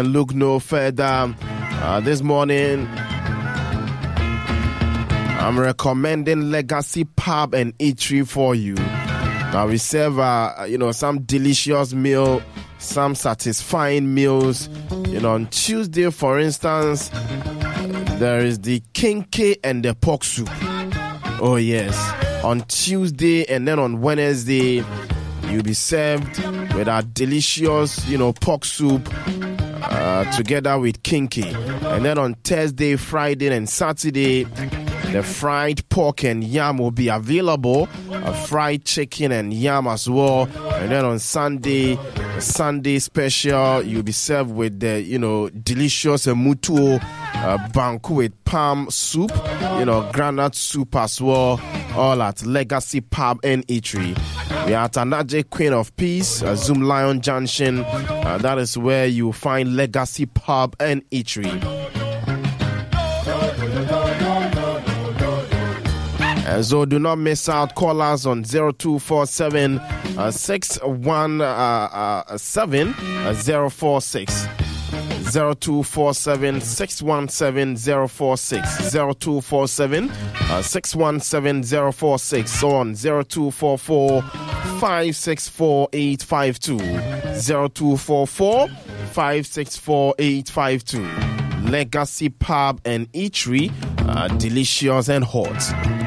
look no further. This morning, I'm recommending Legacy Pub and Eatery for you. Now we serve, some delicious meal, some satisfying meals. On Tuesday, for instance, there is the kinky and the pork soup. Oh yes, on Tuesday, and then on Wednesday, you'll be served with our delicious, pork soup together with kinky. And then on Thursday, Friday, and Saturday, the fried pork and yam will be available. Fried chicken and yam as well. And then on Sunday, Sunday special, you'll be served with the, delicious mutuo banku with palm soup, granite soup as well. All at Legacy Pub and Eatery. We are at Anaje Queen of Peace, Zoom Lion Junction. That is where you find Legacy Pub and Eatery. And so do not miss out. Call us on 0247 617 046. 0247 617 046. 0247 617 046. So on 0244 564 852. 0244 564 852. Legacy Pub and Eatery, delicious and hot.